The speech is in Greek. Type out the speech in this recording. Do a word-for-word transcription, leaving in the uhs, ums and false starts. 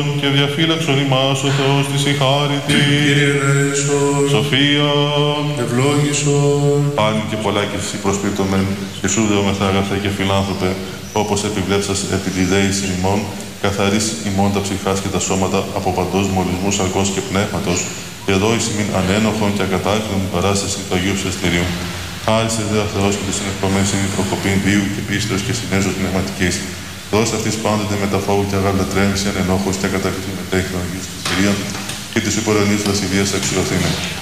Και διαφύλαξον ημάς ο Θεός της η χάρητη. Κύριε ελέησον. Σοφία. Ευλόγησον. Πάνη και πολλά και εσύ προσπίπτωμεν, και σου δεόμεθα αγαθέ και φιλάνθρωπε, όπως επιβλέψας επί τη δέηση ημών, καθαρίσει ημών τα ψυχάς και τα σώματα από παντός μολυσμού σαρκός και πνεύματος, και δώεις ημίν ανένοχον και ακατάκριτον παράσταση του Αγίου Ψευτηρίου. Χάρισε δε ο Θεός και τη συνεχόμενη είναι προκοπήν βίου και πίστεως και συνέζω πνευματικής. Δώσε αυτής πάντοτε με τα φόβου και αγάπη τρέμηση ανενόχως και ακατάκριτον μετέχει των Αγίου Ψευτηρίων και της υπορρονής βασιλείας αξιοθήνε.